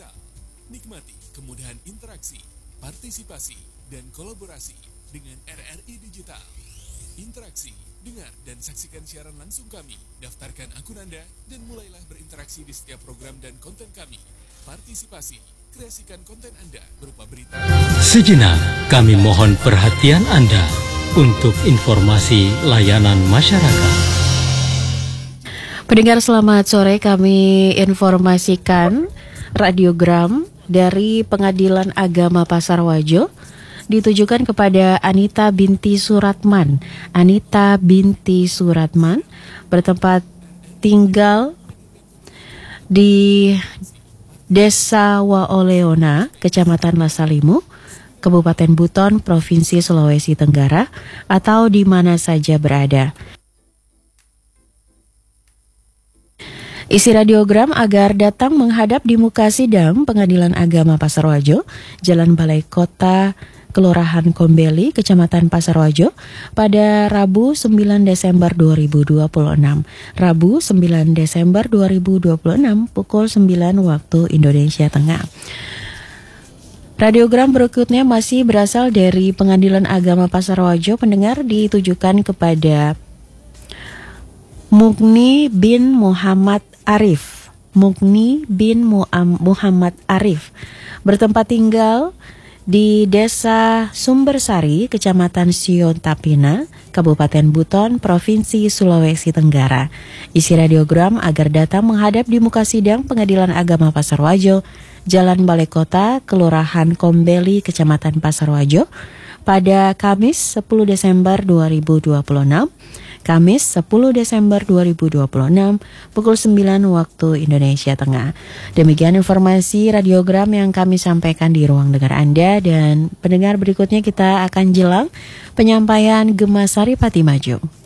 digital. Nikmati kemudahan interaksi, partisipasi, dan kolaborasi dengan RRI Digital. Interaksi, dengar, dan saksikan siaran langsung kami. Daftarkan akun Anda dan mulailah berinteraksi di setiap program dan konten kami. Partisipasi, kreasikan konten Anda berupa berita. Sejenak, kami mohon perhatian Anda untuk informasi layanan masyarakat. Pendengar selamat sore, kami informasikan radiogram dari Pengadilan Agama Pasarwajo ditujukan kepada Anita binti Suratman. Anita binti Suratman bertempat tinggal di Desa Waoleona, Kecamatan Lasalimu, Kabupaten Buton, Provinsi Sulawesi Tenggara, atau di mana saja berada. Isi radiogram agar datang menghadap di muka sidang Pengadilan Agama Pasarwajo, Jalan Balai Kota, Kelurahan Kombeli, Kecamatan Pasarwajo, pada Rabu 9 Desember 2026. Rabu 9 Desember 2026, pukul 9 waktu Indonesia Tengah. Radiogram berikutnya masih berasal dari Pengadilan Agama Pasarwajo. Pendengar, ditujukan kepada Mugni bin Muhammad Arif. Mugni bin Muhammad Arif bertempat tinggal di Desa Sumbersari, Kecamatan Siontapina, Kabupaten Buton, Provinsi Sulawesi Tenggara. Isi radiogram agar datang menghadap di muka sidang Pengadilan Agama Pasarwajo, Jalan Balai Kota, Kelurahan Kombeli, Kecamatan Pasarwajo, pada Kamis 10 Desember 2026. Kamis 10 Desember 2026, pukul 9 waktu Indonesia Tengah. Demikian informasi radiogram yang kami sampaikan di ruang dengar Anda, dan pendengar berikutnya kita akan jelang penyampaian Gemasari Pati Maju.